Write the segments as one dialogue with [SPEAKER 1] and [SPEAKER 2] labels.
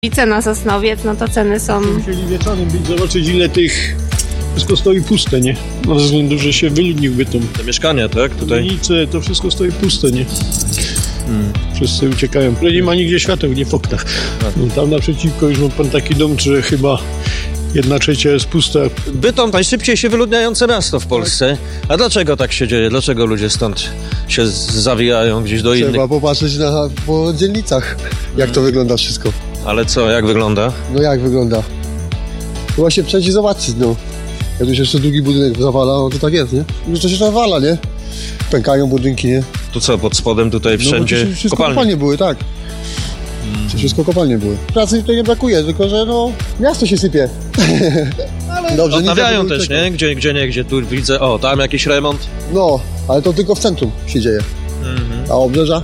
[SPEAKER 1] I cena Sosnowiec, no to ceny są...
[SPEAKER 2] Musieli wieczorem być, zobaczyć ile tych... Wszystko stoi puste, nie? Ze względu, że się wyludnił Bytom.
[SPEAKER 3] Te mieszkania, tak? Tutaj?
[SPEAKER 2] Ulice, to wszystko stoi puste, nie? Wszyscy uciekają. Nie ma nigdzie świateł, nie w oknach. No, tam naprzeciwko już ma pan taki dom, że chyba 1/3 jest pusta.
[SPEAKER 3] Bytom, najszybciej się wyludniające miasto w Polsce. A dlaczego tak się dzieje? Dlaczego ludzie stąd się zawijają gdzieś do innych?
[SPEAKER 4] Trzeba popatrzeć po dzielnicach, jak to wygląda wszystko.
[SPEAKER 3] Ale co, jak wygląda?
[SPEAKER 4] No jak wygląda? Chyba się przejść i zobaczyć, no. Jak tu się jeszcze drugi budynek zawala, no to tak jest, nie? Już to się zawala, nie? Pękają budynki, nie?
[SPEAKER 3] Tu co, pod spodem tutaj wszędzie
[SPEAKER 4] no, wszystko kopalnie były, tak. Wszystko kopalnie były. Pracy tutaj nie brakuje, tylko że no miasto się sypie.
[SPEAKER 3] Ale dobrze, odnawiają też, nie? Gdzie tu widzę, o, tam jakiś remont.
[SPEAKER 4] No, ale to tylko w centrum się dzieje. A obrzeża?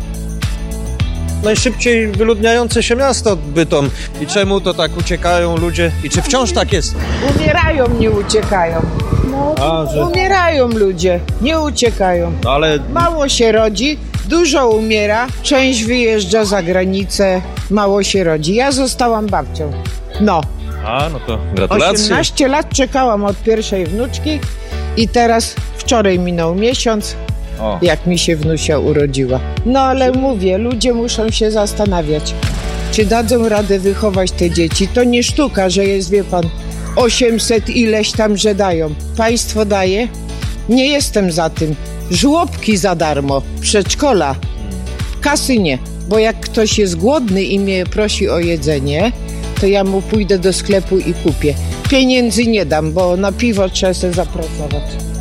[SPEAKER 3] Najszybciej wyludniające się miasto Bytom. I czemu to tak uciekają ludzie? I czy wciąż tak jest?
[SPEAKER 5] Umierają, nie uciekają. No, umierają ludzie, nie uciekają.
[SPEAKER 3] No, ale...
[SPEAKER 5] Mało się rodzi, dużo umiera, część wyjeżdża za granicę, mało się rodzi. Ja zostałam babcią. No.
[SPEAKER 3] A, no to gratulacje.
[SPEAKER 5] 18 lat czekałam od pierwszej wnuczki i teraz wczoraj minął miesiąc, jak mi się wnusia urodziła. No ale mówię, ludzie muszą się zastanawiać, czy dadzą radę wychować te dzieci. To nie sztuka, że jest, wie pan, 800 ileś tam, że dają. Państwo daje? Nie jestem za tym. Żłobki za darmo, przedszkola, kasy nie. Bo jak ktoś jest głodny i mnie prosi o jedzenie, to ja mu pójdę do sklepu i kupię. Pieniędzy nie dam, bo na piwo trzeba sobie zapracować.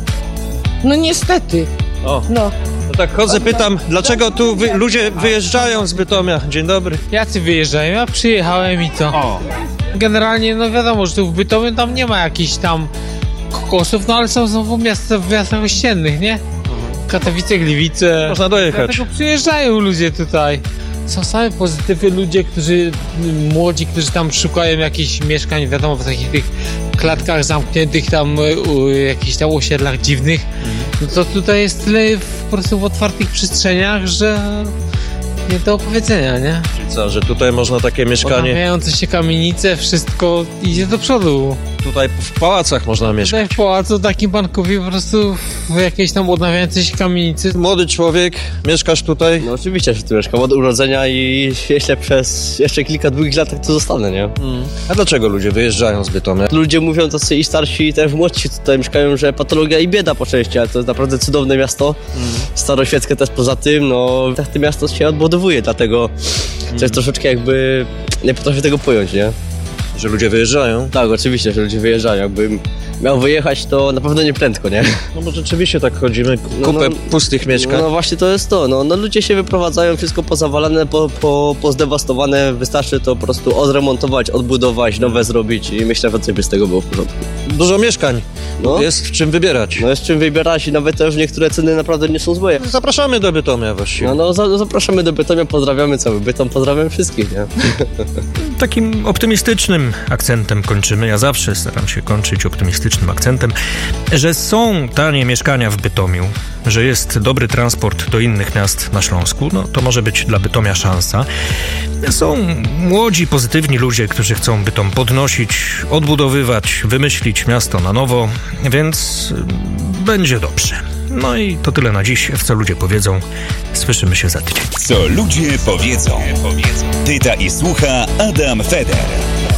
[SPEAKER 5] No niestety. No
[SPEAKER 3] tak chodzę, pytam, dlaczego tu ludzie wyjeżdżają z Bytomia? Dzień dobry.
[SPEAKER 6] Jacy wyjeżdżają? Ja przyjechałem i co? Generalnie, no wiadomo, że tu w Bytomiu tam nie ma jakichś tam kokosów, no ale są znowu w miastach ościennych, nie? Katowice, Gliwice.
[SPEAKER 3] Można dojechać.
[SPEAKER 6] Dlatego przyjeżdżają ludzie tutaj. Są same pozytywy, ludzie, młodzi, którzy tam szukają jakichś mieszkań, wiadomo, w takich tych klatkach zamkniętych tam, jakichś tam osiedlach dziwnych. No to tutaj jest tyle po prostu w otwartych przestrzeniach, że nie do opowiedzenia, nie?
[SPEAKER 3] Czyli co, że tutaj można takie mieszkanie...
[SPEAKER 6] Odnawiające się kamienice, wszystko idzie do przodu.
[SPEAKER 3] Tutaj w pałacach można mieszkać.
[SPEAKER 6] Tutaj w pałacu takim pan kupi po prostu w jakiejś tam odnawiającej się kamienicy.
[SPEAKER 3] Młody człowiek, mieszkasz tutaj?
[SPEAKER 7] No oczywiście, że tu mieszkam od urodzenia i jeśli przez jeszcze kilka długich lat tak tu zostanę, nie?
[SPEAKER 3] A dlaczego ludzie wyjeżdżają z Bytomia?
[SPEAKER 7] Ludzie mówią, tacy i starsi, i też młodsi tutaj mieszkają, że patologia i bieda po części, ale to jest naprawdę cudowne miasto. Staroświeckie też poza tym, no tak to miasto się odbudowuje, dlatego to jest troszeczkę jakby, nie potrafię tego pojąć, nie?
[SPEAKER 3] Że ludzie wyjeżdżają?
[SPEAKER 7] Tak, oczywiście, że ludzie wyjeżdżają. Jakbym miał wyjechać, to na pewno nie prędko, nie?
[SPEAKER 3] No bo rzeczywiście tak chodzimy, kupę pustych mieszkań.
[SPEAKER 7] No właśnie to jest to, no ludzie się wyprowadzają, wszystko pozawalane, pozdewastowane, wystarczy to po prostu odremontować, odbudować, nowe zrobić i myślę, że coś by z tego było w porządku.
[SPEAKER 3] Dużo mieszkań, jest w czym wybierać.
[SPEAKER 7] No jest w czym wybierać i nawet też niektóre ceny naprawdę nie są złe.
[SPEAKER 3] Zapraszamy do Bytomia właściwie.
[SPEAKER 7] Zapraszamy do Bytomia, pozdrawiamy cały Bytom, pozdrawiam wszystkich, nie?
[SPEAKER 8] Takim optymistycznym akcentem kończymy, ja zawsze staram się kończyć optymistycznym akcentem, że są tanie mieszkania w Bytomiu, że jest dobry transport do innych miast na Śląsku, no to może być dla Bytomia szansa. Są młodzi, pozytywni ludzie, którzy chcą Bytom podnosić, odbudowywać, wymyślić miasto na nowo, więc będzie dobrze. No i to tyle na dziś. W Co ludzie powiedzą. Słyszymy się za tydzień.
[SPEAKER 9] Co ludzie powiedzą. Pyta i słucha Adam Feder.